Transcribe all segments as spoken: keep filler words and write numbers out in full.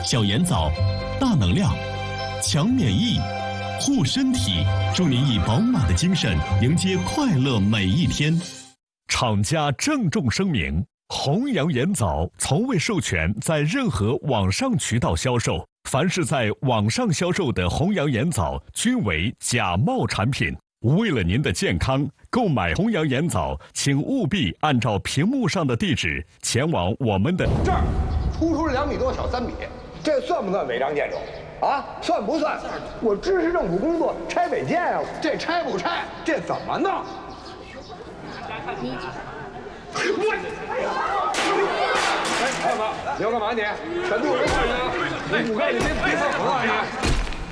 小盐枣，大能量，强免疫，护身体，祝您以饱满的精神迎接快乐每一天。厂家郑重声明：弘扬盐枣从未授权在任何网上渠道销售，凡是在网上销售的弘扬盐枣均为假冒产品。为了您的健康，购买弘扬盐枣，请务必按照屏幕上的地址前往我们的这儿，突出了两米多小三米，这算不算违章建筑？啊，算不算？我支持政府工作，拆违建啊！这拆不拆？这怎么弄？我，哎，大哥，你要干嘛你？全都没事啊！你五哥，你别别放狠啊你！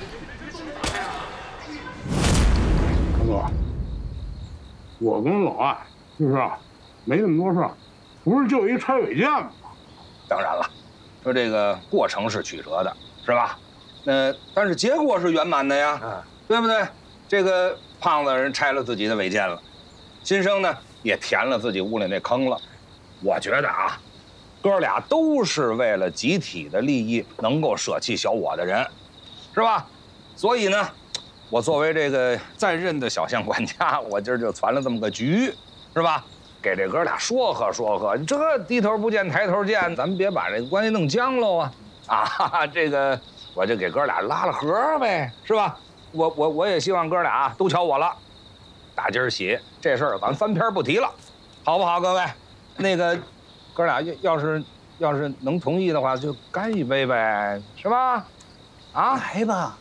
大哥，我跟老艾就是啊，没那么多事儿，不是就一拆违建吗？ 当然了，说这个过程是曲折的，是吧？呃，但是结果是圆满的呀，嗯、对不对？这个胖子人拆了自己的违建了，新生呢也填了自己屋里那坑了。我觉得啊，哥俩都是为了集体的利益，能够舍弃小我的人，是吧？所以呢，我作为这个在任的小县管家，我今儿就传了这么个局，是吧？给这哥俩说和说和，这低头不见抬头见，咱们别把这个关系弄僵喽啊！啊，哈哈，这个我就给哥俩拉了和呗，是吧？我我我也希望哥俩都瞧我了，打今儿起这事儿咱翻篇不提了，好不好，各位？那个哥俩要要是要是能同意的话，就干一杯呗，是吧？啊， 来吧。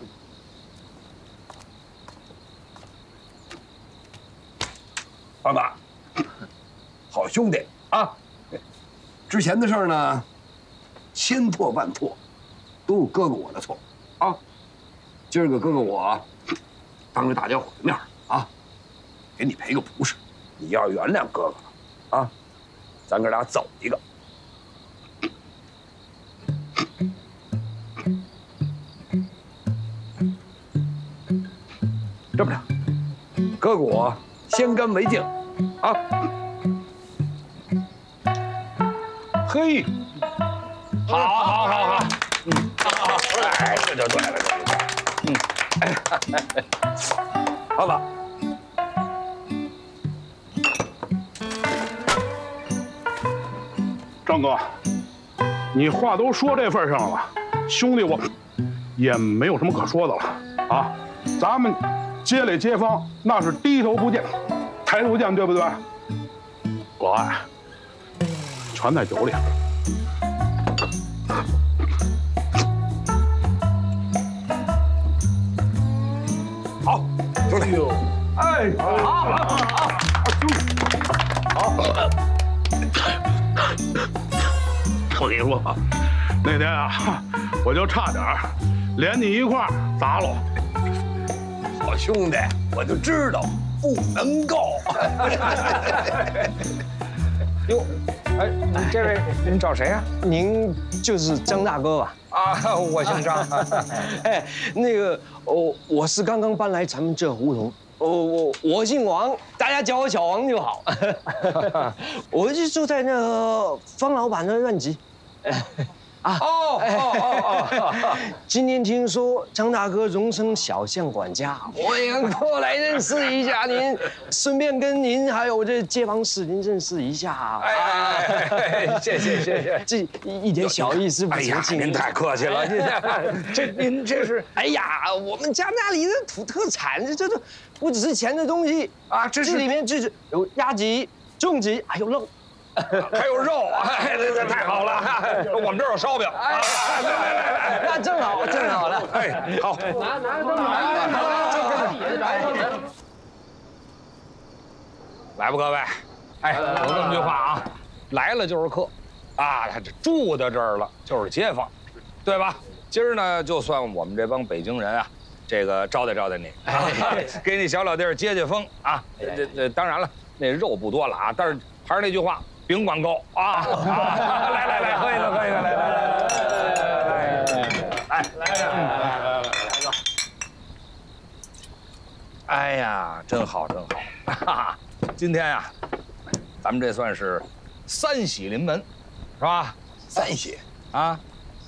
老大，好兄弟啊！之前的事儿呢，千错万错，都是哥哥我的错啊。今儿个哥哥我当着大家伙的面啊，给你赔个不是。你要是原谅哥哥了啊，咱哥俩走一个。这么着，哥哥我先干为敬啊！嘿，好，好，好，好，嗯，好，哎，这就对了，这就对了，嗯，哎，老板， 张哥，你话都说这份上了，兄弟我也没有什么可说的了啊，咱们街里街坊那是低头不见抬头见，对不对？老艾，全在酒里。 好，兄弟，哎，好，好，好，兄弟，好。 我跟你说啊，那天啊，我就差点连你一块儿砸了。 好兄弟，我就知道不能够。 哟，哎，这位您找谁呀？ 您就是张大哥吧？ 啊，我姓张。 哎，那个，我我是刚刚搬来咱们这胡同。我我我姓王，大家叫我小王就好。我就住在那个方老板的院集。啊哦哦哦！ 今天听说张大哥荣升小县管家，我也过来认识一下您，顺便跟您还有这街坊市邻认识一下。 哎哎哎，谢谢谢谢， 这一点小意思不哎呀，您太客气了，您这您这是， 哎呀，我们家那里的土特产，这这不值钱的东西啊，这里面就是有鸭脊、重脊，还有肉。 还有肉，哎，这这太好了！我们这儿有烧饼，哎，来来来来， 那正好，正好了， 哎，好， 拿拿这么来，来， 来吧，各位，哎，有这么句话啊，来了就是客，啊，他这住在这儿了就是街坊，对吧？今儿呢，就算我们这帮北京人啊，这个招待招待你，给你小老弟儿接接风啊。这这当然了，那肉不多了啊，但是还是那句话。甭管够啊！来来来，喝一个，喝一个，来来来来来来来来来来个！哎呀，真好真好！哈哈，今天呀，咱们这算是三喜临门，是吧？ 三喜啊，